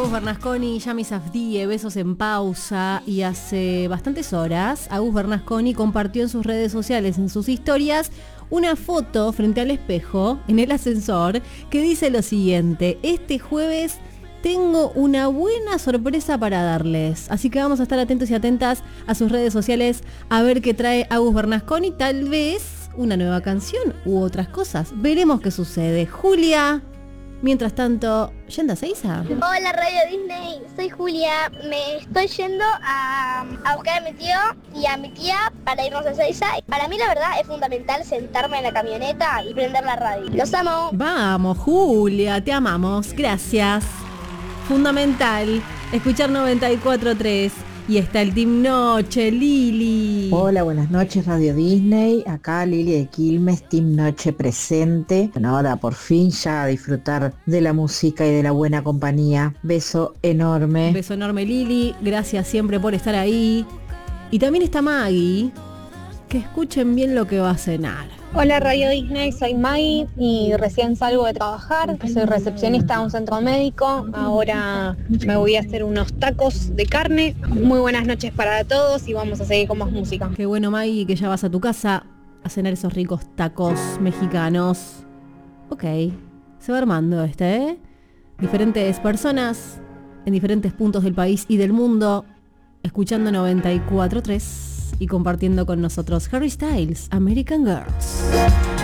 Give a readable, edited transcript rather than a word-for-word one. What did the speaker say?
Agus Bernasconi, Yami Safdie, Besos en Pausa. Y hace bastantes horas, Agus Bernasconi compartió en sus redes sociales, en sus historias, una foto frente al espejo, en el ascensor, que dice lo siguiente: este jueves tengo una buena sorpresa para darles. Así que vamos a estar atentos y atentas a sus redes sociales a ver qué trae Agus Bernasconi. Tal vez una nueva canción u otras cosas. Veremos qué sucede. Julia, mientras tanto, ¿yendo a Seiza? Hola Radio Disney, soy Julia. Me estoy yendo a buscar a mi tío y a mi tía para irnos a Seiza. Para mí la verdad es fundamental sentarme en la camioneta y prender la radio. Los amo. Vamos, Julia, te amamos. Gracias. Fundamental escuchar 94.3. Y está el Team Noche, Lili. Hola, buenas noches Radio Disney. Acá Lili de Quilmes, Team Noche presente. Bueno, ahora por fin ya a disfrutar de la música y de la buena compañía. Beso enorme. Beso enorme, Lili. Gracias siempre por estar ahí. Y también está Maggie. Que escuchen bien lo que va a cenar. Hola Radio Disney, soy Maggie y recién salgo de trabajar. Soy recepcionista de un centro médico. Ahora me voy a hacer unos tacos de carne. Muy buenas noches para todos y vamos a seguir con más música. Qué bueno, Maggie, que ya vas a tu casa a cenar esos ricos tacos mexicanos. Ok, se va armando ¿eh? Diferentes personas en diferentes puntos del país y del mundo, escuchando 94.3 y compartiendo con nosotros Harry Styles, American Girls.